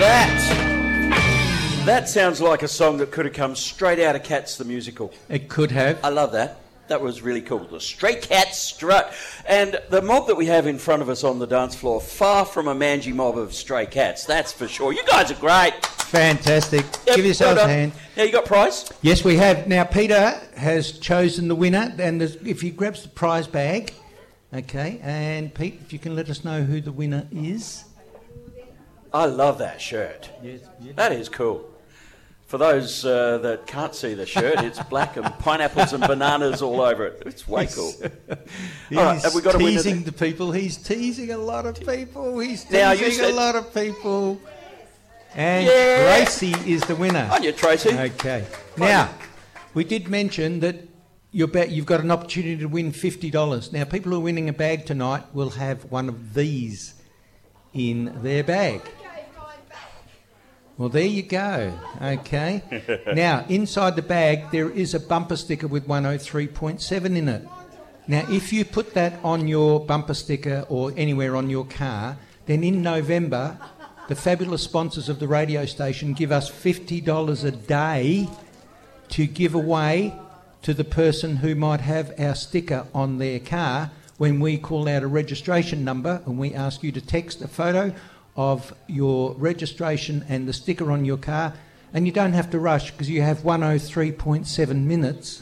that? That sounds like a song that could have come straight out of Cats the musical. It could have. I love that. That was really cool. The Stray Cats strut. And the mob that we have in front of us on the dance floor, far from a mangy mob of stray cats, that's for sure. You guys are great. Fantastic. Yep, Give yourselves a hand. Now, you got prize? Yes, we have. Now, Peter has chosen the winner, and if he grabs the prize bag, okay, and Pete, if you can let us know who the winner is. I love that shirt. Yes. That is cool. For those that can't see the shirt, it's black and pineapples and bananas all over it. It's way cool. He's All right, have we got a winner teasing there? the people. He's teasing a lot of people. He's Now, you teasing said- a lot of people. And Yeah. Tracy is the winner. On you, Tracy. Okay. Now, we did mention that you've got an opportunity to win $50. Now, people who are winning a bag tonight will have one of these in their bag. Well, there you go. Okay. Now, inside the bag, there is a bumper sticker with 103.7 in it. Now, if you put that on your bumper sticker or anywhere on your car, then in November, the fabulous sponsors of the radio station give us $50 a day to give away to the person who might have our sticker on their car when we call out a registration number and we ask you to text a photo of your registration and the sticker on your car, and you don't have to rush because you have 103.7 minutes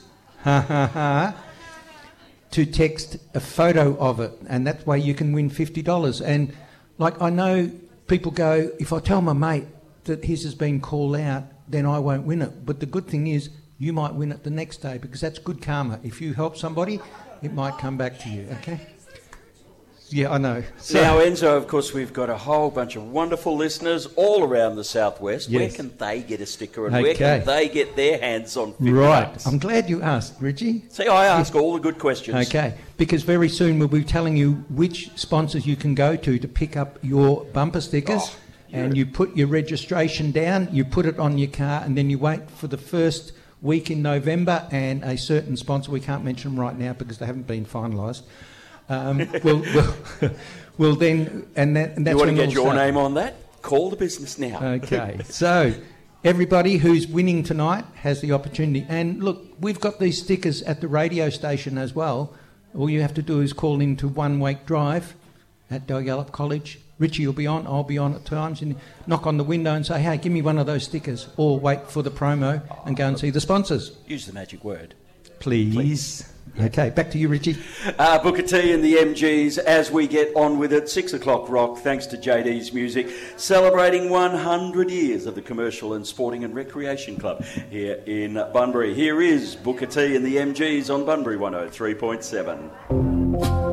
to text a photo of it, and that way you can win $50. And like, I know people go, if I tell my mate that his has been called out, then I won't win it. But the good thing is you might win it the next day because that's good karma. If you help somebody, it might come back to you, okay? Yeah, I know. So, Now, Enzo, of course, we've got a whole bunch of wonderful listeners all around the southwest. Yes. Where can they get a sticker and where can they get their hands on $50? right, I'm glad you asked, Richie. See, I ask all the good questions. Okay, because very soon we'll be telling you which sponsors you can go to pick up your bumper stickers, and you put your registration down, you put it on your car, and then you wait for the first week in November, and a certain sponsor, we can't mention them right now because they haven't been finalised, will then, and that's You want to when get we'll your start. name on that? Call the business now. Okay, so everybody who's winning tonight has the opportunity. And look, we've got these stickers at the radio station as well. All you have to do is call into One Wake Drive at Dalgallop College. Richie will be on, I'll be on at times, and knock on the window and say, hey, give me one of those stickers, or wait for the promo and go and see the sponsors. Use the magic word. Please. Okay, back to you, Richie. Booker T and the MGs as we get on with it. 6 o'clock rock, thanks to JD's Music, celebrating 100 years of the Commercial and Sporting and Recreation Club here in Bunbury. Here is Booker T and the MGs on Bunbury 103.7.